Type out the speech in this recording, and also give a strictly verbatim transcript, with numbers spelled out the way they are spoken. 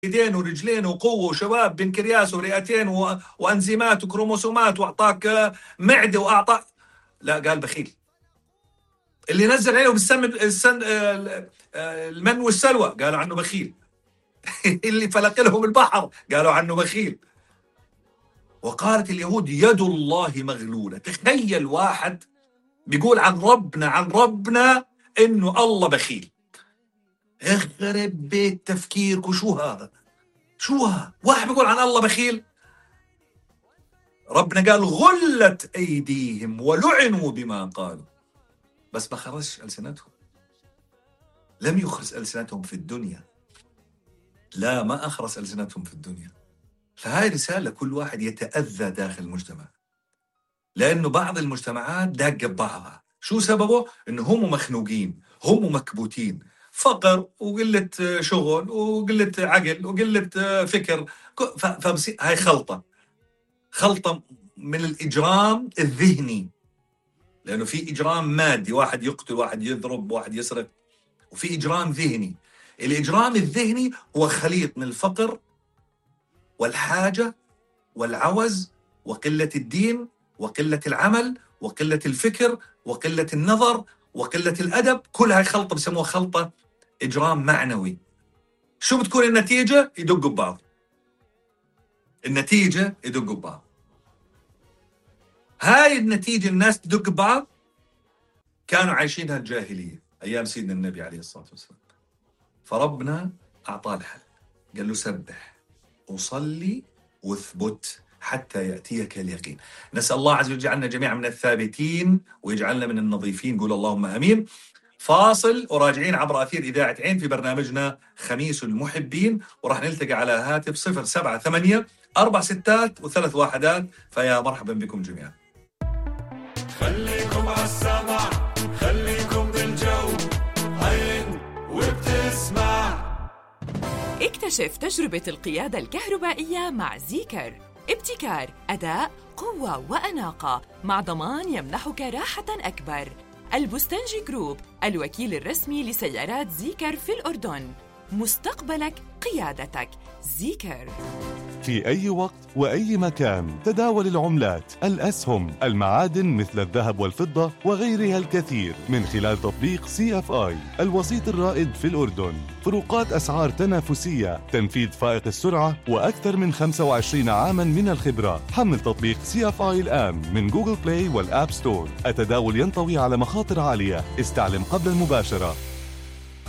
يدين ورجلين وقوة وشباب بنكرياس ورئتين و... وأنزيمات وكروموسومات وأعطاك معدة وأعطاك، لا قال بخيل. اللي نزل عليهم السم السن... المن والسلوى قالوا عنه بخيل. اللي فلق لهم البحر قالوا عنه بخيل. وقالت اليهود يد الله مغلولة. تخيل واحد بيقول عن ربنا عن ربنا إنه الله بخيل. اخرب بيت تفكيرك. وشو هذا؟ شو هذا؟ واحد بيقول عن الله بخيل. ربنا قال غلت أيديهم ولعنوا بما قالوا، بس ما خرجش ألسنتهم. لم يخرج ألسنتهم في الدنيا. لا، ما أخرج ألسنتهم في الدنيا. فهاي رسالة كل واحد يتأذى داخل المجتمع، لأنه بعض المجتمعات داقة ببعضها. شو سببه؟ إنه هم مخنوقين، هم مكبوتين، فقر وقلة شغل وقلة عقل وقلة فكر. فبصير هاي خلطة خلطة من الإجرام الذهني، لأنه في إجرام مادي، واحد يقتل، واحد يضرب، واحد يسرق، وفي إجرام ذهني. الإجرام الذهني هو خليط من الفقر والحاجة والعوز وقلة الدين وقلة العمل وقلة الفكر وقلة النظر وقلة الأدب. كل هاي خلطة بسموها خلطة إجرام معنوي. شو بتكون النتيجة؟ يدقوا ببعض. النتيجة يدقوا ببعض. هاي النتيجة الناس تدق ببعض كانوا عايشينها الجاهلية أيام سيدنا النبي عليه الصلاة والسلام. فربنا أعطاه الحل، قال له سبح وصلي واثبت حتى يأتيك اليقين. نسأل الله عز وجل يجعلنا جميعا من الثابتين ويجعلنا من النظيفين. قول اللهم آمين. فاصل وراجعين عبر أثير إذاعة عين في برنامجنا خميس المحبين، وراح نلتقي على هاتف صفر سبعة ثمانية أربع ستات وثلاث واحدات. فيا مرحبا بكم جميعا. خليكم عالسمع، خليكم بالجو، عين وبتسمع. اكتشف تجربة القيادة الكهربائية مع زيكر. ابتكار، أداء، قوة وأناقة، مع ضمان يمنحك راحة أكبر. البستنجي جروب، الوكيل الرسمي لسيارات زيكر في الأردن. مستقبلك قيادتك. زيكر. في أي وقت وأي مكان تداول العملات، الأسهم، المعادن مثل الذهب والفضة وغيرها الكثير من خلال تطبيق سي اف آي، الوسيط الرائد في الأردن. فروقات أسعار تنافسية، تنفيذ فائق السرعة، وأكثر من خمسة وعشرين عاما من الخبرة. حمل تطبيق سي اف آي الآن من جوجل بلاي والآب ستور. التداول ينطوي على مخاطر عالية، استعلم قبل المباشرة.